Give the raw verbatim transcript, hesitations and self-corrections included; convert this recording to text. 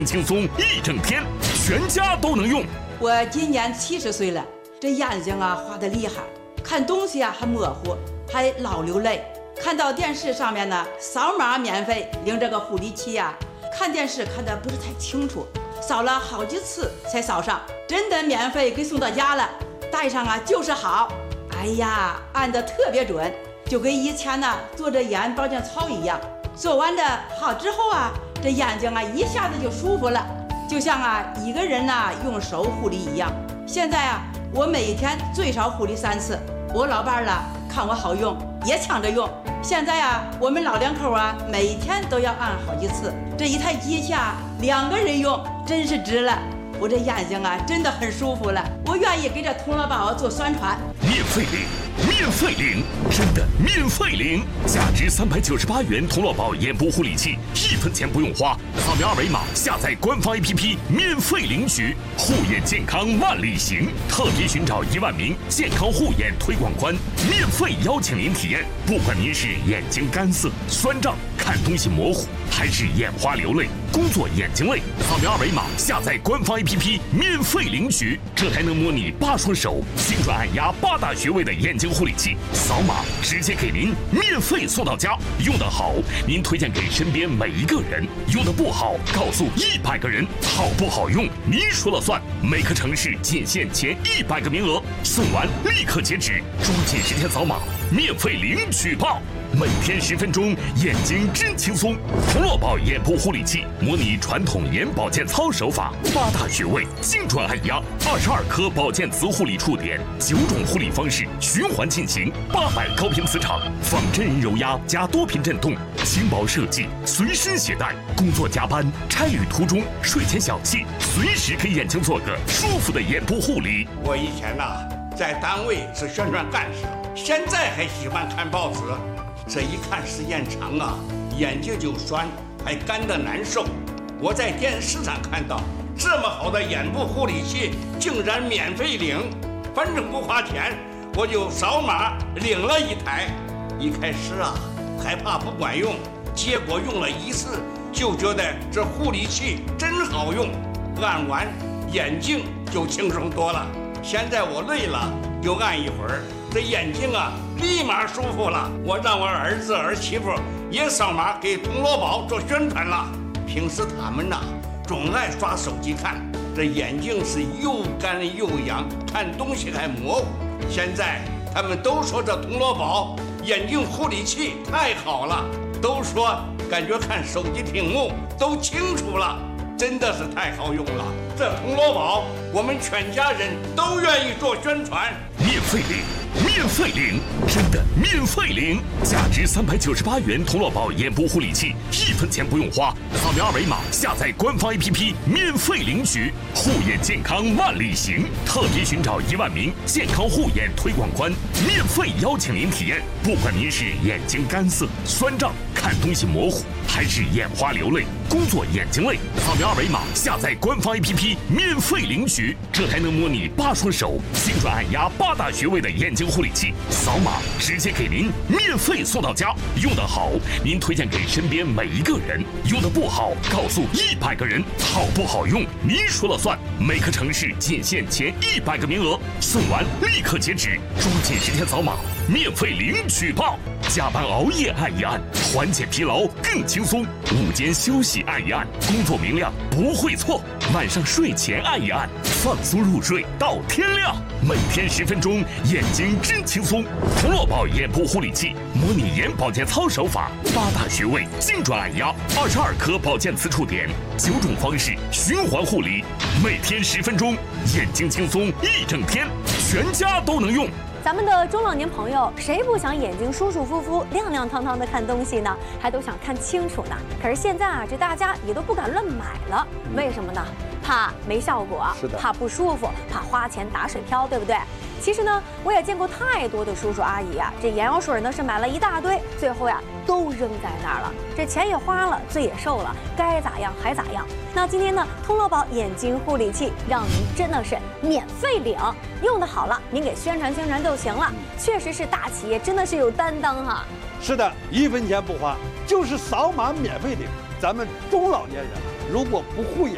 轻松一整天，全家都能用。 我今年七十岁了，这眼睛啊花得厉害，看东西啊还模糊，还老流泪。看到电视上面呢，扫码免费领这个护理器呀、啊，看电视看得不是太清楚，扫了好几次才扫上，真的免费给送到家了，戴上啊就是好。哎呀，按得特别准，就跟以前呢做着眼保健操一样。做完的好之后啊，这眼睛啊一下子就舒服了，就像啊一个人呐、啊、用手护理一样。现在啊，我每天最少护理三次。我老伴儿了看我好用，也抢着用。现在啊，我们老两口啊，每天都要按好几次。这一台机器啊，两个人用真是值了。我这眼睛啊，真的很舒服了。我愿意给这童乐宝做宣传。 免费领，免费领，真的免费领！价值三百九十八元童乐宝眼部护理器，一分钱不用花，扫描二维码下载官方 A P P 免费领取。护眼健康万里行，特别寻找一万名健康护眼推广官，免费邀请您体验。不管您是眼睛干涩、酸胀、看东西模糊，还是眼花流泪、工作眼睛累，扫描二维码下载官方 A P P 免费领取。这台能模拟八双手、心转按压八大穴位的眼睛护理器，扫码直接给您免费送到家。用得好，您推荐给身边每一个人；用得不好，告诉一百个人。好不好用，您说了算。每个城市仅限前一百个名额，送完立刻截止，抓紧时间扫码，免费领取吧！每天十分钟，眼睛真轻松。童乐宝眼部护理器模拟传统眼保健操手法，八大穴位精准按压，二十二颗保健磁护理触点，九种护理方式循环进行，八百高频磁场，仿真人揉压加多频震动，轻薄设计，随身携带。工作加班、差旅途中、睡前小憩，随时给眼睛做个舒服的眼部护理。 我以前呐、啊，在单位是宣传干事，现在还喜欢看报纸。这一看时间长啊，眼睛就酸，还干得难受。我在电视上看到这么好的眼部护理器，竟然免费领，反正不花钱，我就扫码领了一台。一开始啊，害怕不管用，结果用了一次就觉得这护理器真好用，按完眼睛就轻松多了。现在我累了，又按一会儿，这眼睛啊立马舒服了。我让我儿子儿媳妇也扫码给童乐宝做宣传了。平时他们呐、啊、总爱刷手机看，这眼睛是又干又痒，看东西还模糊。现在他们都说这童乐宝眼睛护理器太好了，都说感觉看手机屏幕都清楚了，真的是太好用了。这童乐宝我们全家人都愿意做宣传。 免费领，免费领，真的免费领！价值三百九十八元童乐宝眼部护理器，一分钱不用花，扫描二维码下载官方 A P P 免费领取。护眼健康万里行，特别寻找一万名健康护眼推广官，免费邀请您体验。不管您是眼睛干涩、酸胀、看东西模糊，还是眼花流泪、工作眼睛累，扫描二维码下载官方 A P P 免费领取。这台能模拟八双手、心转按压八大穴位的眼睛护理器，扫码直接给您免费送到家。用得好，您推荐给身边每一个人；用得不好，告诉一百个人。好不好用，您说了算。每个城市仅限前一百个名额，送完立刻截止，抓紧时间扫码，免费领取吧！加班熬夜按一按，缓解疲劳更轻松；午间休息按一按，工作明亮不会错；晚上睡前按一按，放松入睡到天亮。每天十分钟，眼睛真轻松。童乐宝眼部护理器模拟眼保健操手法，八大穴位精准按压，二十二颗保健磁触点，九种方式循环护理。每天十分钟，眼睛轻松一整天，全家都能用。 咱们的中老年朋友，谁不想眼睛舒舒服服、亮亮堂堂的看东西呢？还都想看清楚呢。可是现在啊，这大家也都不敢乱买了，为什么呢？怕没效果， 是的， 怕不舒服，怕花钱打水漂，对不对？其实呢，我也见过太多的叔叔阿姨啊，这眼药水呢是买了一大堆，最后呀都扔在那儿了，这钱也花了，罪也受了，该咋样还咋样。那今天呢，童乐宝眼睛护理器让您真的是免费领，用的好了，您给宣传宣传就行了。确实是大企业，真的是有担当哈。 是的，一分钱不花，就是扫码免费领。咱们中老年人如果不护眼